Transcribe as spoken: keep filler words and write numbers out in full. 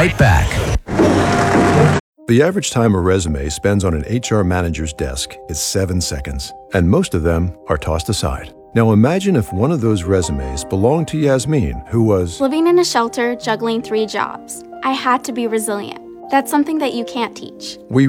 right back. The average time a resume spends on an H R manager's desk is seven seconds, and most of them are tossed aside. Now imagine if one of those resumes belonged to Yasmin, who was living in a shelter, juggling three jobs. I had to be resilient. That's something that you can't teach. We